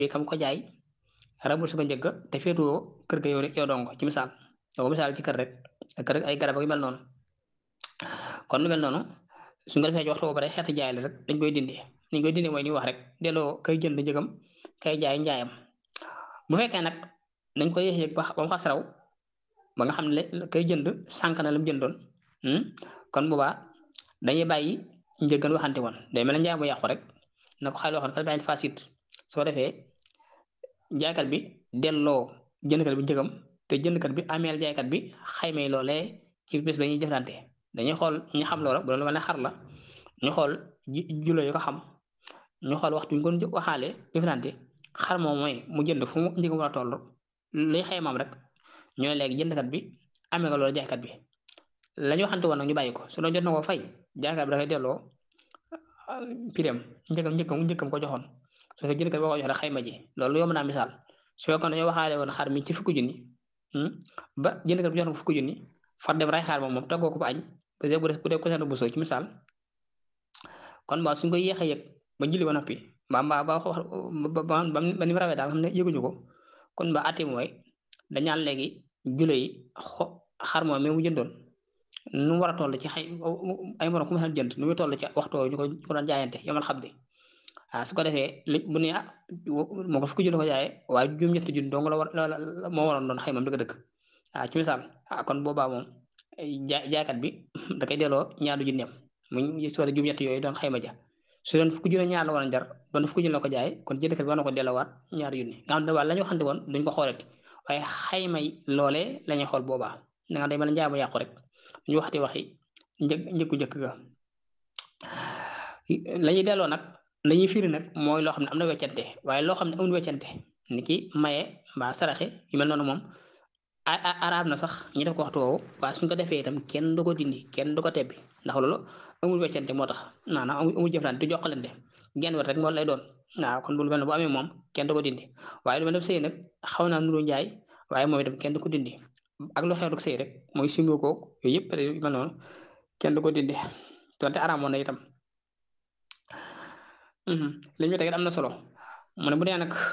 bi kam ko jaay remboursé ko njëgg te féetewoo kër ga yow dong ci misaal doo ko misaal ci kër rek ay garab ak yu mel noonu kon lu mel noonu su nga defee ci waxtu boobu rek xeeti jaay la rek dañ koy dindi mooy li wax rek delloo kay jënd njëgam kay jaay njaayam bu fekkee nag dañ koy yéex ba mu xas raw ba nga xam ne kay jënd sànq na la mu jëndoon kon boobaa dañuy bàyyi njëggan waxante woon day mel ne njaay bu yàqu rek na ko xayma waxoon kat bàyyi fasit soo defee jaaykat bi delloo jëndkat bi njëgam te jëndkat bi ameel jaaykat bi xaymay loolee ci bés ba ñuy jëflante dañuy xool ñu xam loola bu doon lu mel ne xar la ñu xool julo yu ko xam ñu xool waxtu ñu ko waxaale jëflante xar moom mooy mu jënd fu mu njëgam war a toll liy xaymaam rek ñu ne léegi jëndkat bi amee nga loolu jaaykat bi la ñu waxante woon nag ñu bàyyi ko su doon jot na ko fay jaaykat bi dafay delloo pireem njëkkam ko joxoon su fekkee jëndkat bi boo ko jox rek xayma ji loolu yomb naa misaal su fekkoon dañoo waxaale woon xar mi ci fukki junni ba jëndkat bi jox na ko fukki junni far dem ray xaar moom toggoo ko ba añ bu dee ko seen bu soo ci misaal kon ba suñ ko yéex a yëg ba julli ba noppi ba ni mu rawee daal xam ne yëguñu ko kon ba atti mooy dañaan léegi jule yi xar moom mu jëndoon nu mu war a toll ci ay morom ku ma jënd nu muy toll ci waxtu ñu ko doon jaayante yomal xam di su ko defee bu ne moo ko fukki junni ko jaayee waaye juróom-ñetti junni dong la moo waroon doon xaymam dëgg-dëgg ci misaal kon boobaa moom jaaykat bi da koy delloo ñaari junneem mu soo juróom-ñetti yooyu doon xayma ja su doon fukki junni ñaar la war a jar doon fukki junni la ko jaay kon jëndkat bi war na ko delloowaat ñaari junni nga xam ne waa la ñu waxante woon duñ ko xoolati waaye xaymay loolee la ñuy xool boobaa da nga day mel ne njaay mu yàqu rek ñu waxati waxi njëkku njëkk ga la ñuy delloo nag la ñuy firi nag mooy loo xam ne am na weccante waaye loo xam ne amul weccante ni ki maye mbaa saraxe yu mel noonu moom araab na sax ñu def ko waxtu woowu waaye suñ ko defee itam kenn du ko dindi kenn du ko tebbi ndax loolu amul weccante moo tax maanaam amul jëflante du joxalante genn wet rek moo lay doon waaw kon bu lu mel ne bu amee moom kenn du ko dindi waaye lu mel ne sëy nag xaw naa nuru njaay waaye moom itam kenn du ko dindi ak lu xew rek sëy rek mooy simbo koog yooyu yëpp yu mel noonu kenn du ko dindi donte araamoon na itam li ñu teg am na solo mu ne bu dee nag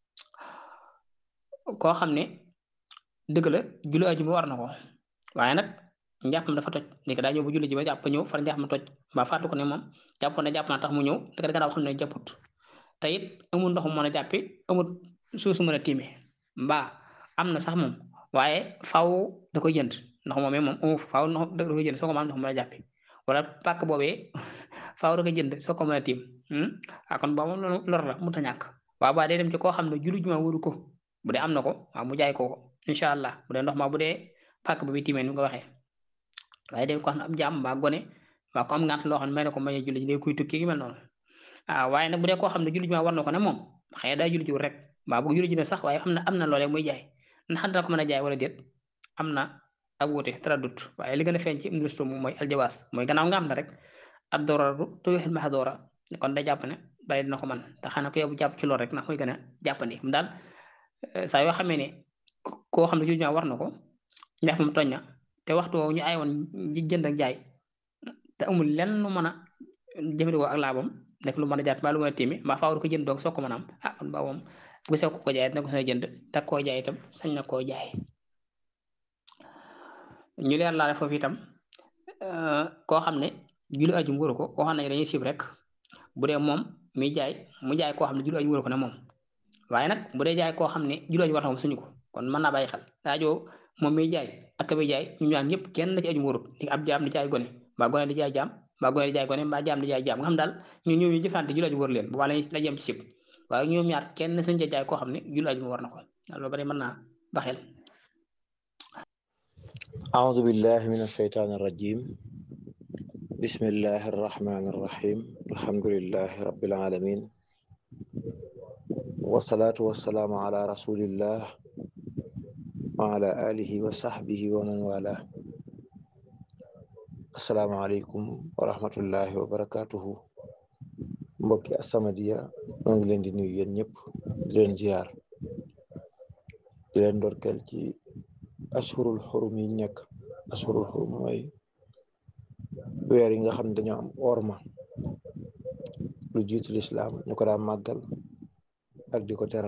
koo xam ne dëgg la julli ajuma war na ko waaye nag njàppam dafa toj léegi daa ñëw bu julli ji ba jàpp ñëw far njàpp ma toj mbaa fàttu ko ne moom jàppoon ne jàpp naa tax mu ñëw te kat gannaaw xam ne jàpput te it amul ndox mu mën a jàppi amul suuf su mën a tiime mbaa am na sax moom waaye faaw da koy jënd ndox moomee moom amul faaw ndox da koy jënd soo ko mën ndox mu mën a jàppi wala pàkk boobee faaw da koy jënd soo ko mën a tiim kon boobu moom lor la mu ta ñàkk waaw ba day dem ci koo xam ne julli juma wuru ko bu dee am na ko waaw mu jaay ko incha allah bu dee ndox ma bu dee pàkk ba bi tiimee ni nga ko waxee waaye day ko xam ne ab jaam mbaa gone mbaa ko am ngant loo xam ne may na ko may julli ji day kuy tukki yu mel noonu waaye nag bu dee koo xam ne julli juma war na ko ne moom xëy daa julli ji rek mbaa bu julli ji ne sax waaye am na loolee muy jaay ndax dina ko mën a jaay wala déet am na ak wuute taradut waaye li gën a feeñ ci industrie moom mooy aljawaas mooy gannaaw nga am na rek ad dooraru tuwexil maxdoora kon day jàpp ne bari dina ko mën te xanaa ko yow jàpp ci loolu rek ndax muy gën a jàppandi mu daal saa yoo xamee ne koo xam ne julli juma war na ko ndax moom tooñ na te waxtu woowu ñu ay woon jënd ak jaay te amul lenn lu mën a jëfandikoo ak laabam nekk lu mën a jaat mbaa lu mën a tiimi mbaa faaw ko jënd doog soog ko mën a am kon ba moom bu sew ko jaay dina ko sañ jënd te koo jaay itam sañ na koo jaay ñu leer laale foofu itam koo xam ne julli ajum wóoru ko waxoon nañu dañuy sib rek bu dee moom muy jaay mu jaay koo xam ne julli ajum wóoru ko ne moom waaye nag bu dee jaay koo xam ne julli ajum war na ko suñu ko kon mën naa bàyyi xel daajoo moom muy jaay ak ka muy jaay ñu ñaan ñëpp kenn la ci ajum wóorut di ab jaam di jaay gone mbaa gone di jaay jaam mbaa gone di jaay gone mbaa jaam di jaay jaam nga xam daal ñu ñëw ñu jëfante julli ajum wóor leen bu baax la yem ci sib waaye ñoom ñaar kenn suñu jaay koo xam ne julli ajum war na ko loolu bari mën naa baxel أعوذ بالله من الشيطان الرجيم بسم الله الرحمن الرحيم الحمد لله رب العالمين والصلاة والسلام على رسول الله وعلى آله وصحبه ومن والاه السلام عليكم ورحمة الله وبركاته mbokki As-Samadiyya maa ngi leen di nuyu yéen ñëpp di leen ziar di leen ndorkeel ci ashurul xurum yi nekk ashurul xurum mooy weer yi nga xam ne dañoo am orma lu jiitu lislaam ñu ko daa màggal ak di ko teral